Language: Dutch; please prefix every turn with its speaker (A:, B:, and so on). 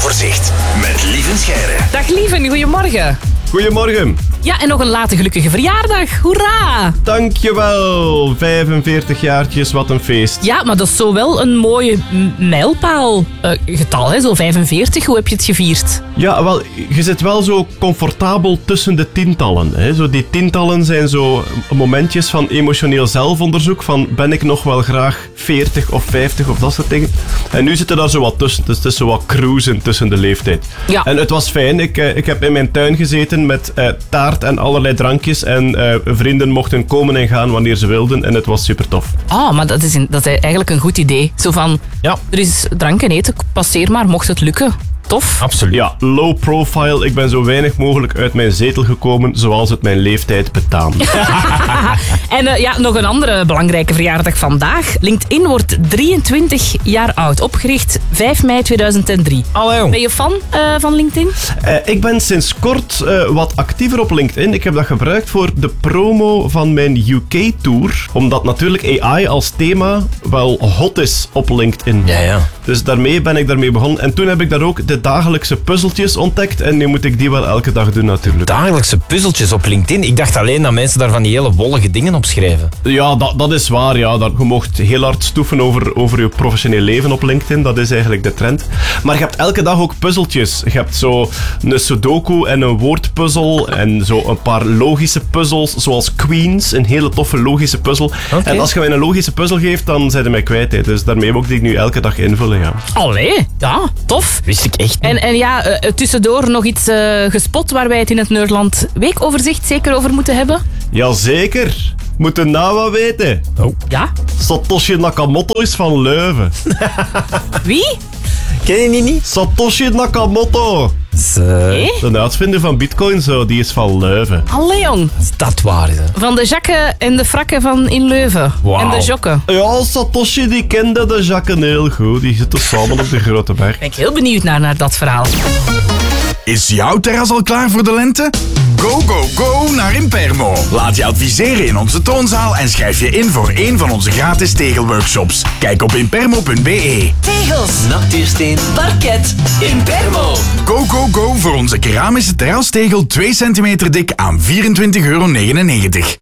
A: Weekoverzicht met Lieven Scheire.
B: Dag Lieven, goedemorgen.
C: Goedemorgen.
B: Ja, en nog een late gelukkige verjaardag. Hoera!
C: Dankjewel. 45 jaartjes, wat een feest.
B: Ja, maar dat is zo wel een mooie mijlpaal. Getal, hè? Zo 45. Hoe heb je het gevierd?
C: Ja, wel, je zit wel zo comfortabel tussen de tientallen. Hè. Zo die tientallen zijn zo momentjes van emotioneel zelfonderzoek. Van, ben ik nog wel graag 40 of 50 of dat soort dingen. En nu zitten daar zo wat tussen. Dus het is zo wat cruisen tussen de leeftijd.
B: Ja.
C: En het was fijn. Ik heb in mijn tuin gezeten met taart en allerlei drankjes. En vrienden mochten komen en gaan wanneer ze wilden. En het was super tof.
B: Oh, maar dat is eigenlijk een goed idee. Zo van,
D: Ja.
B: er is drank en eten, passeer maar, mocht het lukken. Tof.
D: Absoluut.
C: Ja, low profile. Ik ben zo weinig mogelijk uit mijn zetel gekomen, zoals het mijn leeftijd betaamt.
B: En nog een andere belangrijke verjaardag vandaag. LinkedIn wordt 23 jaar oud. Opgericht 5 mei 2003.
D: Allee, jong.
B: Ben je fan van LinkedIn?
C: Ik ben sinds kort wat actiever op LinkedIn. Ik heb dat gebruikt voor de promo van mijn UK-tour. Omdat natuurlijk AI als thema wel hot is op LinkedIn.
D: Ja.
C: Dus daarmee ben ik daarmee begonnen. En toen heb ik daar ook de dagelijkse puzzeltjes ontdekt. En nu moet ik die wel elke dag doen natuurlijk.
D: Dagelijkse puzzeltjes op LinkedIn. Ik dacht alleen dat mensen daar van die hele wollige dingen op schrijven.
C: Ja, dat is waar. Ja. Je mocht heel hard stoeven over je professioneel leven op LinkedIn. Dat is eigenlijk de trend. Maar je hebt elke dag ook puzzeltjes. Je hebt zo een sudoku en een woordpuzzel. En zo een paar logische puzzels, zoals Queens. Een hele toffe logische puzzel.
D: Oké.
C: En als je mij een logische puzzel geeft, dan zijn ze mij kwijt. Hè. Dus daarmee moet ik nu elke dag invullen. Ja.
B: Allee, ja, tof.
D: Wist ik echt niet.
B: En ja, tussendoor nog iets gespot waar wij het in het Nerdland Weekoverzicht zeker over moeten hebben.
C: Jazeker. Moeten nou wat weten.
B: Ja?
C: Satoshi Nakamoto is van Leuven.
B: Wie?
D: Ken je die niet?
C: Satoshi Nakamoto. De uitvinder van Bitcoin, zo, die is van Leuven.
B: Allee, jong.
D: Dat waar is het.
B: Van de jakken en de frakken van in Leuven.
D: Wauw.
B: En de jokken.
C: Ja, Satoshi die kende de Jacques heel goed. Die zitten samen op de Grote Berg.
B: Ben ik heel benieuwd naar dat verhaal.
A: Is jouw terras al klaar voor de lente? Go, go, go naar Impermo. Laat je adviseren in onze toonzaal en schrijf je in voor een van onze gratis tegelworkshops. Kijk op impermo.be.
E: Tegels, natuursteen, parket, Impermo.
A: Go, go, go voor onze keramische terrastegel 2 centimeter dik aan €24,99.